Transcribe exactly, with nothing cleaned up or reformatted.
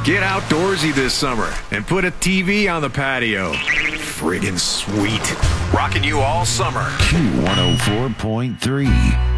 Get outdoorsy this summer and put a T V on the patio. Friggin' sweet. Rocking you all summer. Q one oh four point three.